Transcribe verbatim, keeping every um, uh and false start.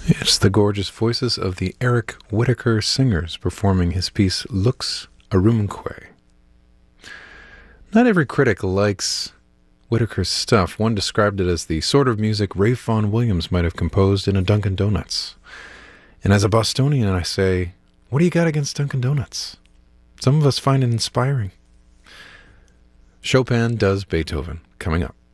It's the gorgeous voices of the Eric Whitacre Singers performing his piece Lux Arumque. Not every critic likes Whitacre's stuff. One described it as the sort of music Ralph Vaughan Williams might have composed in a Dunkin' Donuts. And as a Bostonian, I say, what do you got against Dunkin' Donuts? Some of us find it inspiring. Chopin does Beethoven, coming up.